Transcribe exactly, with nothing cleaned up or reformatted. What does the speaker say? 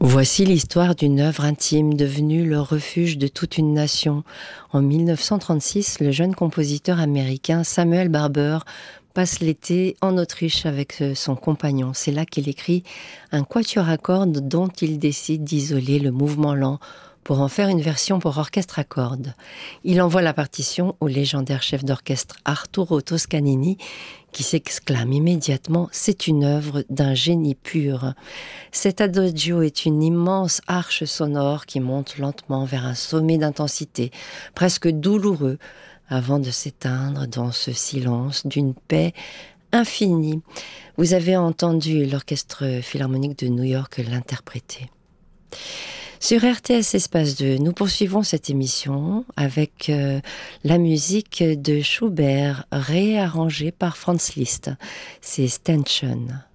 Voici l'histoire d'une œuvre intime devenue le refuge de toute une nation. En mille neuf cent trente-six, le jeune compositeur américain Samuel Barber passe l'été en Autriche avec son compagnon. C'est là qu'il écrit un quatuor à cordes dont il décide d'isoler le mouvement lent pour en faire une version pour orchestre à cordes. Il envoie la partition au légendaire chef d'orchestre Arturo Toscanini, qui s'exclame immédiatement « C'est une œuvre d'un génie pur ». Cet adagio est une immense arche sonore qui monte lentement vers un sommet d'intensité, presque douloureux, avant de s'éteindre dans ce silence d'une paix infinie. Vous avez entendu l'Orchestre Philharmonique de New York l'interpréter. Sur R T S Espace deux, nous poursuivons cette émission avec euh, la musique de Schubert réarrangée par Franz Liszt. C'est Stanton.